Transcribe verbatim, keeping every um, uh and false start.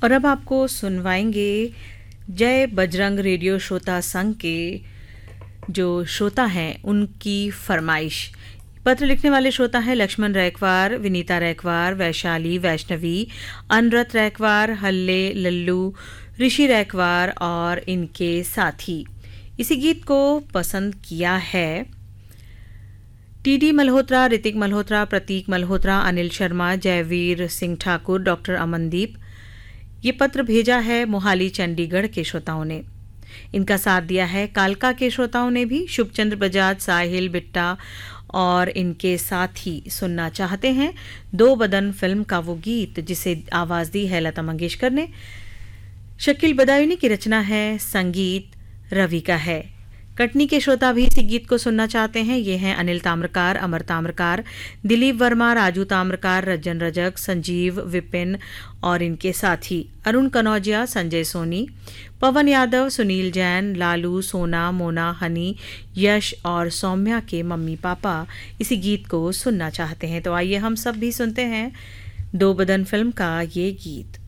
और अब आपको सुनवाएंगे जय बजरंग रेडियो श्रोता संघ के जो श्रोता हैं उनकी फरमाइश। पत्र लिखने वाले श्रोता हैं लक्ष्मण रैकवार, विनीता रैकवार, वैशाली, वैष्णवी, अनरत रैकवार, हल्ले, लल्लू, ऋषि रैकवार और इनके साथी। इसी गीत को पसंद किया है टीडी मल्होत्रा, ऋतिक मल्होत्रा, प्रतीक मल्होत्रा, अनिल शर्मा, जयवीर सिंह ठाकुर, डॉक्टर अमनदीप। ये पत्र भेजा है मोहाली चंडीगढ़ के श्रोताओं ने। इनका साथ दिया है कालका के श्रोताओं ने भी। शुभचंद्र बजाज, साहिल, बिट्टा और इनके साथी सुनना चाहते हैं दो बदन फिल्म का वो गीत जिसे आवाज दी है लता मंगेशकर ने। शकील बदायूनी की रचना है, संगीत रवि का है। कटनी के श्रोता भी इसी गीत को सुनना चाहते हैं। ये हैं अनिल ताम्रकार, अमर ताम्रकार, दिलीप वर्मा, राजू ताम्रकार, रजन रजक, संजीव, विपिन और इनके साथी अरुण कनौजिया, संजय सोनी, पवन यादव, सुनील जैन, लालू, सोना, मोना, हनी, यश और सौम्या के मम्मी पापा इसी गीत को सुनना चाहते हैं। तो आइए हम सब भी सुनते हैं दो बदन फिल्म का ये गीत।